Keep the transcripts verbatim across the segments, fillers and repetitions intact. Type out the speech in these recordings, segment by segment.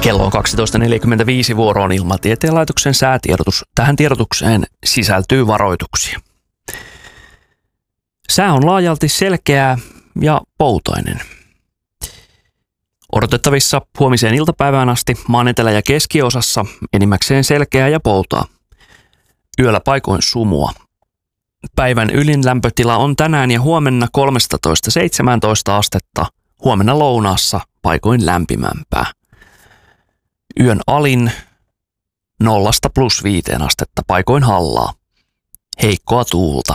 Kello on kaksitoista neljäkymmentäviisi, vuoroon Ilmatieteen laitoksen säätiedotus. Tähän tiedotukseen sisältyy varoituksia. Sää on laajalti selkeää ja poutainen. Odotettavissa huomiseen iltapäivään asti maan etelä- ja keskiosassa enimmäkseen selkeää ja poutaa. Yöllä paikoin sumua. Päivän ylin lämpötila on tänään ja huomenna kolmetoista seitsemäntoista astetta, huomenna lounaassa paikoin lämpimämpää. Yön alin nollasta plus viiteen astetta, paikoin hallaa. Heikkoa tuulta.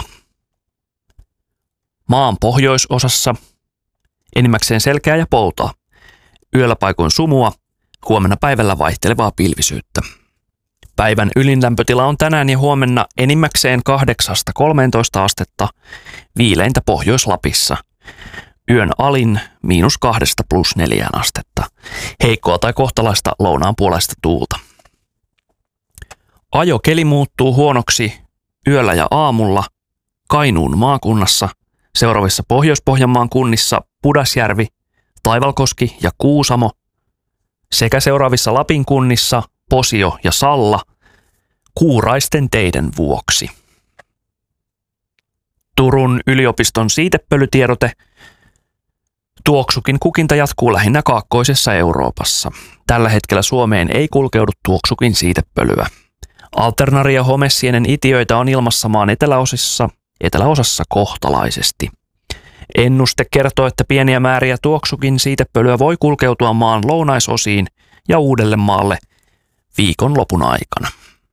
Maan pohjoisosassa enimmäkseen selkeää ja poutaa. Yöllä paikoin sumua, huomenna päivällä vaihtelevaa pilvisyyttä. Päivän ylin lämpötila on tänään ja huomenna enimmäkseen kahdeksasta kolmeentoista astetta, viileintä Pohjois-Lapissa. Yön alin miinus kahdesta plus neljään astetta. Heikkoa tai kohtalaista lounaan puoleista tuulta. Ajokeli muuttuu huonoksi yöllä ja aamulla Kainuun maakunnassa, seuraavissa Pohjois-Pohjanmaan kunnissa Pudasjärvi, Taivalkoski ja Kuusamo sekä seuraavissa Lapin kunnissa Posio ja Salla kuuraisten teiden vuoksi. Turun yliopiston siitepölytiedote. Tuoksukin kukinta jatkuu lähinnä kaakkoisessa Euroopassa. Tällä hetkellä Suomeen ei kulkeudu tuoksukin siitepölyä. Alternaria homessienen itiöitä on ilmassa maan eteläosissa, eteläosassa kohtalaisesti. Ennuste kertoo, että pieniä määriä tuoksukin siitepölyä voi kulkeutua maan lounaisosiin ja Uudellemaalle viikonlopun aikana.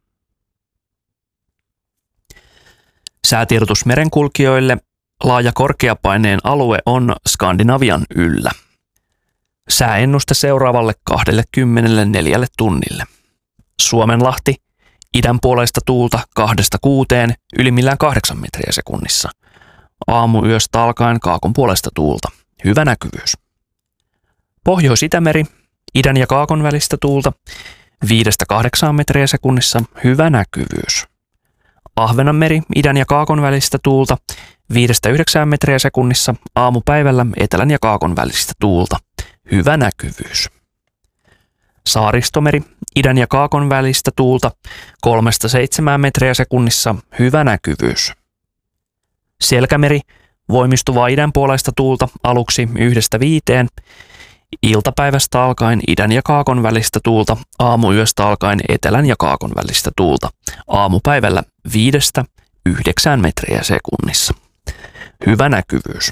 Säätiedotus merenkulkijoille. Laaja korkeapaineen alue on Skandinavian yllä. Sääennuste seuraavalle kaksikymmentäneljä tunnille. Suomenlahti, idänpuoleista tuulta kahdesta kuuteen, ylimmillään kahdeksan metriä sekunnissa. Aamuyöstä alkaen kaakon puolesta tuulta. Hyvä näkyvyys. Pohjois-Itämeri, idän ja kaakon välistä tuulta, viidestä kahdeksaan metriä sekunnissa. Hyvä näkyvyys. Ahvenanmeri, idän ja kaakon välistä tuulta, viidestä yhdeksään metriä sekunnissa, aamupäivällä etelän ja kaakon välistä tuulta. Hyvä näkyvyys. Saaristomeri, idän ja kaakon välistä tuulta, kolmesta seitsemään metriä sekunnissa. Hyvä näkyvyys. Selkämeri, voimistuvaa idänpuoleista tuulta aluksi yhdestä viiteen, iltapäivästä alkaen idän ja kaakon välistä tuulta, aamuyöstä alkaen etelän ja kaakon välistä tuulta, aamupäivällä viidestä yhdeksään metriä sekunnissa. Hyvä näkyvyys.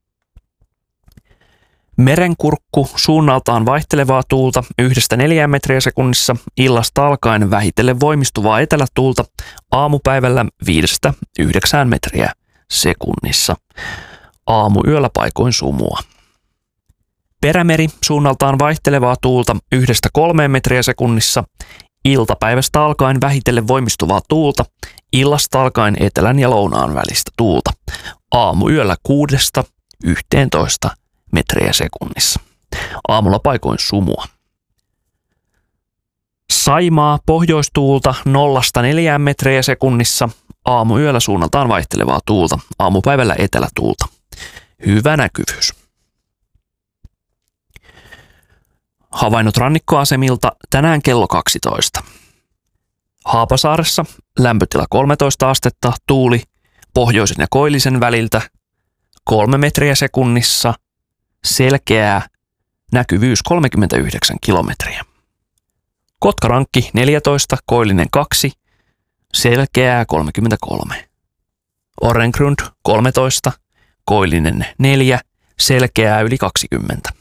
Merenkurkku, suunnaltaan vaihtelevaa tuulta yhdestä neljään metriä sekunnissa, illasta alkaen vähitellen voimistuvaa etelätuulta, aamupäivällä viidestä yhdeksään metriä sekunnissa. Aamuyöllä paikoin sumua. Perämeri, suunnaltaan vaihtelevaa tuulta yhdestä kolmeen metriä sekunnissa, iltapäivästä alkaen vähitellen voimistuvaa tuulta, illasta alkaen etelän ja lounaan välistä tuulta. Aamuyöllä kuudesta yhteentoista metriä sekunnissa. Aamulla paikoin sumua. Saimaa, pohjoistuulta nollasta neljään metriä sekunnissa, aamuyöllä suunnaltaan vaihtelevaa tuulta, aamupäivällä etelätuulta. Hyvä näkyvyys. Havainnot rannikkoasemilta tänään kello kaksitoista. Haapasaaressa lämpötila kolmetoista astetta, tuuli pohjoisen ja koillisen väliltä kolme metriä sekunnissa, selkeää, näkyvyys kolmekymmentäyhdeksän kilometriä. Kotkarankki neljätoista, koillinen kaksi, selkeää kolmekymmentäkolme. Orrengrund kolmetoista, koillinen neljä, selkeää yli kaksikymmentä.